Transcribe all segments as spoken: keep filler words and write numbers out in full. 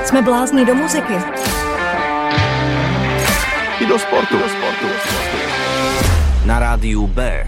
Jsme blázni do muziky. I do sportu. Do sportu. Na rádiu B.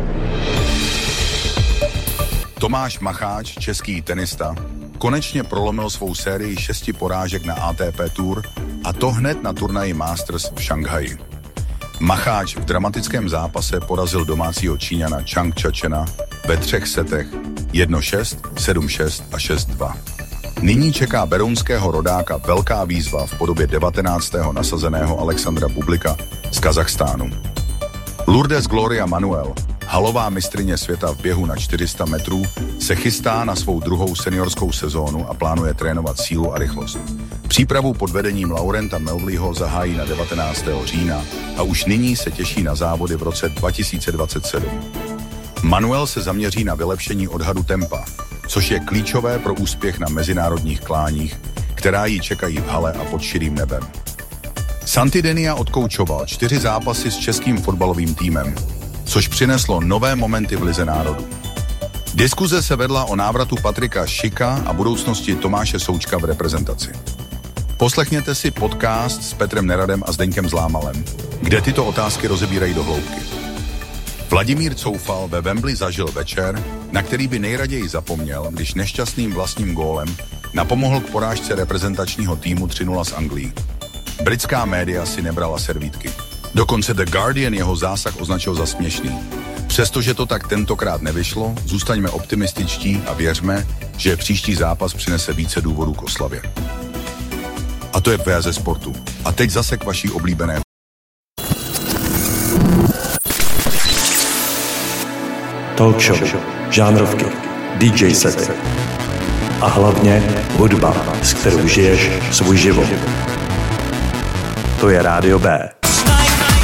Tomáš Macháč, český tenista, konečně prolomil svou sérii šesti porážek na A T P Tour, a to hned na turnaji Masters v Šanghaji. Macháč v dramatickém zápase porazil domácího Číňana Chang Chachena ve třech setech jedna šest, sedm šest a šest dva. Nyní čeká berounského rodáka velká výzva v podobě devatenáctého nasazeného Alexandra Bublika z Kazachstánu. Lourdes Gloria Manuel, halová mistryně světa v běhu na čtyři sta metrů, se chystá na svou druhou seniorskou sezónu a plánuje trénovat sílu a rychlost. Přípravu pod vedením Laurenta Melvleyho zahájí na devatenáctého října a už nyní se těší na závody v roce dva tisíce dvacet sedm. Manuel se zaměří na vylepšení odhadu tempa, což je klíčové pro úspěch na mezinárodních kláních, která ji čekají v hale a pod širým nebem. Santidenia odkoučoval čtyři zápasy s českým fotbalovým týmem, což přineslo nové momenty v lize národů. Diskuze se vedla o návratu Patrika Šika a budoucnosti Tomáše Součka v reprezentaci. Poslechněte si podcast s Petrem Neradem a Zdeňkem Zlámalem, kde tyto otázky rozebírají do hloubky. Vladimír Coufal ve Wembley zažil večer, na který by nejraději zapomněl, když nešťastným vlastním gólem napomohl k porážce reprezentačního týmu tři nula s Anglií. Britská média si nebrala servítky. Dokonce The Guardian jeho zásah označil za směšný. Přestože to tak tentokrát nevyšlo, zůstaňme optimističtí a věřme, že příští zápas přinese více důvodů k oslavě. A to je V ze sportu. A teď zase k vaší oblíbené. Talk show, žánrovky, D J sety a hlavně hudba, s kterou žiješ svůj život. To je Rádio B.